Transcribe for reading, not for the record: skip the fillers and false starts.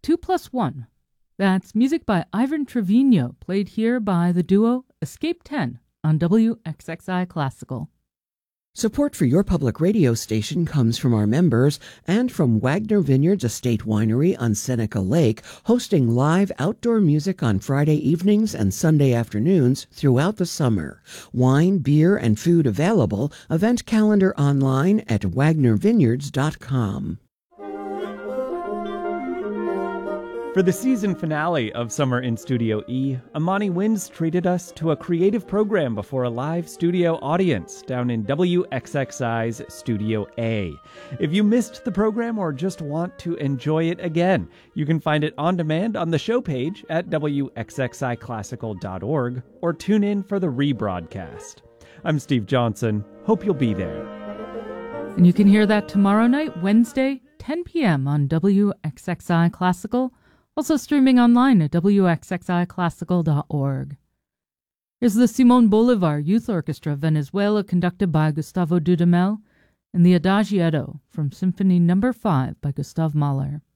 2+1. That's music by Ivan Trevino, played here by the duo Escape 10 on WXXI Classical. Support for your public radio station comes from our members and from Wagner Vineyards Estate Winery on Seneca Lake, hosting live outdoor music on Friday evenings and Sunday afternoons throughout the summer. Wine, beer, and food available. Event calendar online at wagnervineyards.com. For the season finale of Summer in Studio E, Amani Winds treated us to a creative program before a live studio audience down in WXXI's Studio A. If you missed the program or just want to enjoy it again, you can find it on demand on the show page at WXXIClassical.org or tune in for the rebroadcast. I'm Steve Johnson. Hope you'll be there. And you can hear that tomorrow night, Wednesday, 10 p.m. on WXXI Classical, also streaming online at WXXIClassical.org. Here's the Simón Bolívar Youth Orchestra Venezuela, conducted by Gustavo Dudamel, and the Adagietto from Symphony No. 5 by Gustav Mahler.